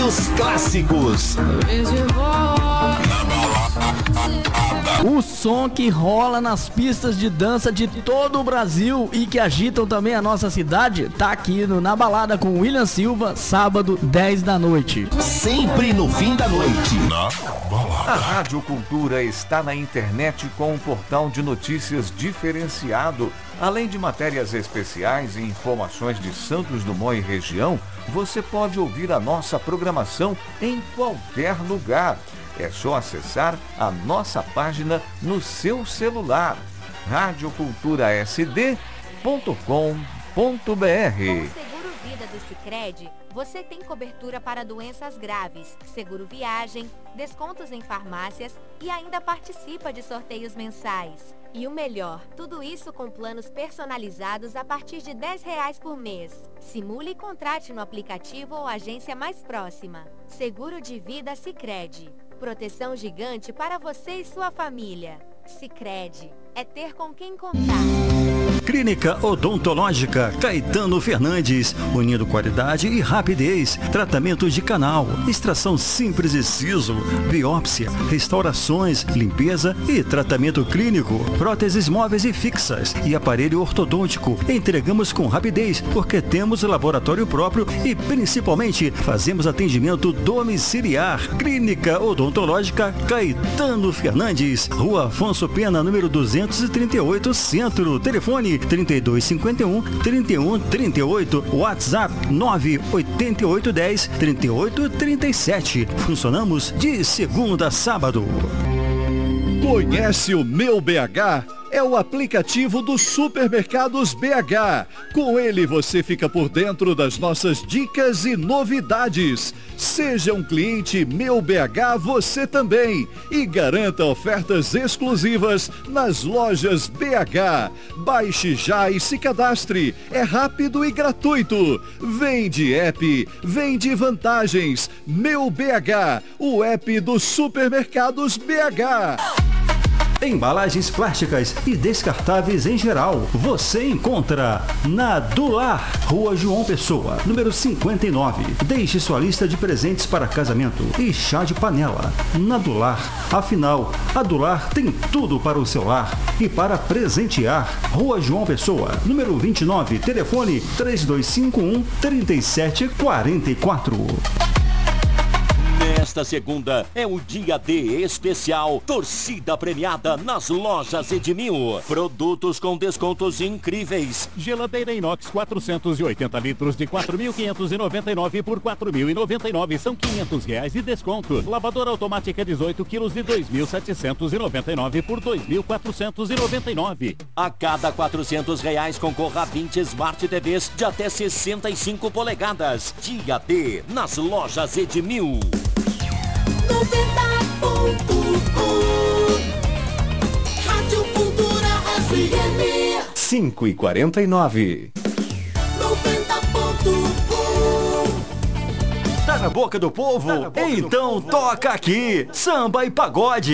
dos clássicos. O som que rola nas pistas de dança de todo o Brasil e que agitam também a nossa cidade, tá aqui Na Balada com William Silva, sábado, 10 da noite. Sempre no fim da noite. A Rádio Cultura está na internet com um portal de notícias diferenciado. Além de matérias especiais e informações de Santos Dumont e região, você pode ouvir a nossa programação em qualquer lugar. É só acessar a nossa página no seu celular, radioculturasd.com.br. Com o Seguro Vida do Sicredi, você tem cobertura para doenças graves, seguro viagem, descontos em farmácias e ainda participa de sorteios mensais. E o melhor, tudo isso com planos personalizados a partir de R$10 por mês. Simule e contrate no aplicativo ou agência mais próxima. Seguro de Vida Sicredi. Proteção gigante para você e sua família. Sicredi, é ter com quem contar. Clínica Odontológica Caetano Fernandes, unindo qualidade e rapidez. Tratamento de canal, extração simples e siso, biópsia, restaurações, limpeza e tratamento clínico. Próteses móveis e fixas e aparelho ortodôntico. Entregamos com rapidez porque temos laboratório próprio e principalmente fazemos atendimento domiciliar. Clínica Odontológica Caetano Fernandes, Rua Afonso Pena, número 238, Centro. Telefone 3251-3138, WhatsApp 98810-3837. Funcionamos de segunda a sábado. Conhece o Meu BH? É o aplicativo dos Supermercados BH. Com ele você fica por dentro das nossas dicas e novidades. Seja um cliente Meu BH você também e garanta ofertas exclusivas nas lojas BH. Baixe já e se cadastre. É rápido e gratuito. Vem de app, vem de vantagens. Meu BH, o app dos Supermercados BH. Embalagens plásticas e descartáveis em geral, você encontra na Dular, Rua João Pessoa, número 59. Deixe sua lista de presentes para casamento e chá de panela. Na Dular, afinal, a Dular tem tudo para o seu lar e para presentear. Rua João Pessoa, número 29, telefone 3251-3744. Nesta segunda é o dia D especial Torcida Premiada nas lojas Edmil. Produtos com descontos incríveis. Geladeira inox 480 litros de 4.599 por 4.099, são R$500 de desconto. Lavadora automática 18 quilos de 2.799 por 2.499. A cada R$400 concorra a 20 Smart TVs de até 65 polegadas. Dia D nas lojas Edmil. 90.1 Rádio Cultura FM 5h49. 90.1 Tá na boca do povo? Então toca aqui, samba e pagode.